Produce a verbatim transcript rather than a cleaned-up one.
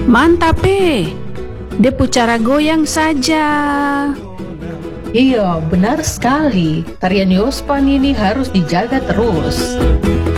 Mantap eh, Depu cara goyang saja. Iya, benar sekali. Tarian Yospan ini harus dijaga terus.